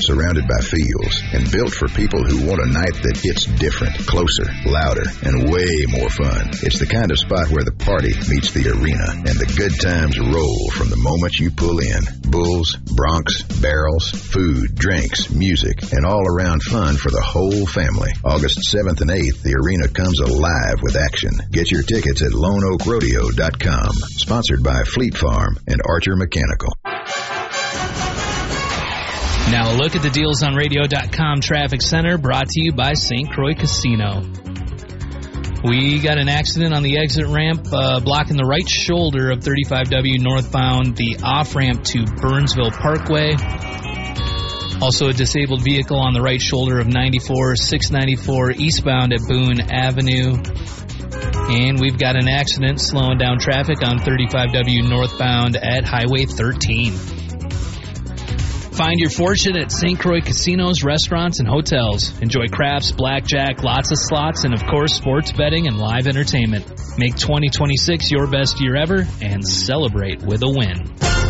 surrounded by fields, and built for people who want a night that hits different, closer, louder, and way more fun. It's the kind of spot where the party meets the arena, and the good times roll from the moment you pull in. Bulls, broncs, barrels, food, drinks, music, and all-around fun for the whole family. August 7th and 8th, the arena comes alive with action. Get your tickets at LoneOakRodeo.com. Sponsored by Fleet Farm and Archer Mechanical. Now a look at the DealsOnRadio.com Traffic Center, brought to you by St. Croix Casino. We got an accident on the exit ramp blocking the right shoulder of 35W northbound, the off-ramp to Burnsville Parkway. Also a disabled vehicle on the right shoulder of 694 eastbound at Boone Avenue. And we've got an accident slowing down traffic on 35W northbound at Highway 13. Find your fortune at St. Croix Casinos, restaurants, and hotels. Enjoy craps, blackjack, lots of slots, and of course, sports betting and live entertainment. Make 2026 your best year ever and celebrate with a win.